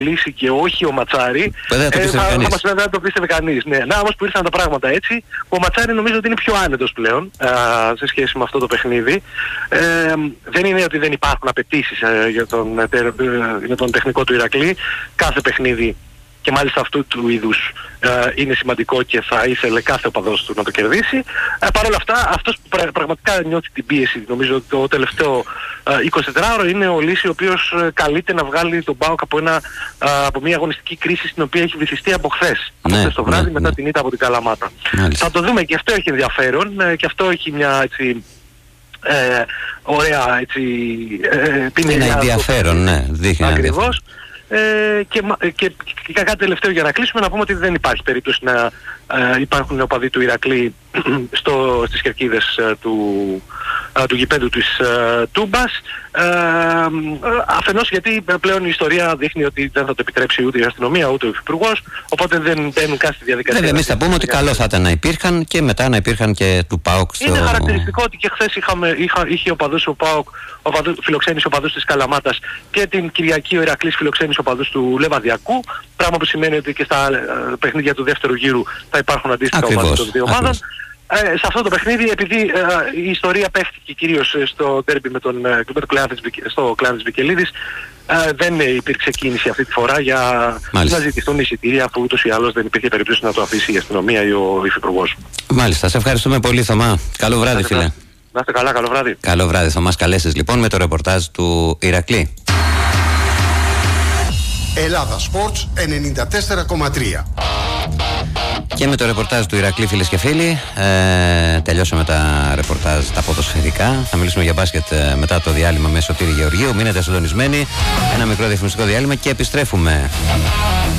λύση και όχι ο Ματσάρη, θα το πίστευε κανείς. Ναι. Να όμως που ήρθαν τα πράγματα έτσι, ο Ματσάρη νομίζω ότι είναι πιο άνετος πλέον σε σχέση με αυτό το παιχνίδι. Δεν είναι ότι δεν υπάρχουν απαιτήσεις για τον τεχνικό του Ηρακλή. Κάθε παιχνίδι και μάλιστα αυτού του είδους είναι σημαντικό και θα ήθελε κάθε οπαδός του να το κερδίσει. Παρ' όλα αυτά, αυτός που πραγματικά νιώθει την πίεση, νομίζω το τελευταίο 24ωρο, είναι ο Λύση, ο οποίος καλείται να βγάλει τον ΠΑΟΚ από μια αγωνιστική κρίση στην οποία έχει βυθιστεί από χθες. Ναι, χθες το βράδυ, μετά ναι. την ήττα από την Καλαμάτα. Μάλιστα. Θα το δούμε, και αυτό έχει ενδιαφέρον, και αυτό έχει μια έτσι ωραία έτσι είναι ενδιαφέρον, ναι, δείχνει ακριβώς. Και κάτι τελευταίο για να κλείσουμε, να πούμε ότι δεν υπάρχει περίπτωση να υπάρχουν οπαδοί του Ηρακλή στις κερκίδες του γηπέδου της Τούμπας, αφενός γιατί πλέον η ιστορία δείχνει ότι δεν θα το επιτρέψει ούτε η αστυνομία ούτε ο υφυπουργός, οπότε δεν μπαίνουν καν στη διαδικασία. Βέβαια, εμείς θα πούμε ότι καλό θα ήταν να υπήρχαν και μετά να υπήρχαν και του ΠΑΟΚ. Είναι χαρακτηριστικό ότι και χθες είχε οπαδούς ο ΠΑΟΚ, φιλοξένησε οπαδούς της Καλαμάτας, και την Κυριακή ο Ηρακλής φιλοξένησε οπαδούς του Λεβαδιακού, πράγμα που σημαίνει ότι και στα παιχνίδια του δεύτερου γύρου θα υπάρχουν αντίστοιχα οπαδοί των δύο ομάδων. Σε αυτό το παιχνίδι, επειδή η ιστορία παίχτηκε κυρίως στο ντέρμπι στο κλάν της Βικελίδης, δεν υπήρξε κίνηση αυτή τη φορά για να ζητηθούν εισιτήρια, αφού ούτως ή άλλως δεν υπήρχε περίπτωση να το αφήσει η αστυνομία ή ο υφυπουργός. Μάλιστα, σε ευχαριστούμε πολύ, Θωμά. Καλό βράδυ, φίλε. Να είστε καλά, καλό βράδυ. Καλό βράδυ, θα μας καλέσεις λοιπόν με το ρεπορτάζ του Ηρακλή. Ελλάδα Sports 94,3. Και με το ρεπορτάζ του Ηρακλή, φίλες και φίλοι, τελειώσαμε τα ρεπορτάζ τα ποδοσφαιρικά. Θα μιλήσουμε για μπάσκετ μετά το διάλειμμα με Σωτήρη Γεωργίου. Μείνετε συντονισμένοι. Ένα μικρό διαφημιστικό διάλειμμα και επιστρέφουμε.